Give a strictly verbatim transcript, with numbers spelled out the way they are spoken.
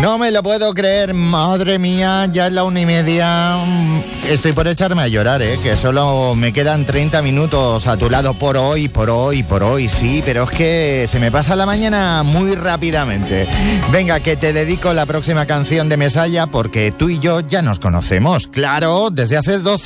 No me lo puedo creer, madre mía, ya es la una y media. Estoy por echarme a llorar, ¿eh? Que solo me quedan treinta minutos a tu lado por hoy, por hoy, por hoy, sí, pero es que se me pasa la mañana muy rápidamente. Venga, que te dedico la próxima canción de Mesalla porque tú y yo ya nos conocemos, claro, desde hace doce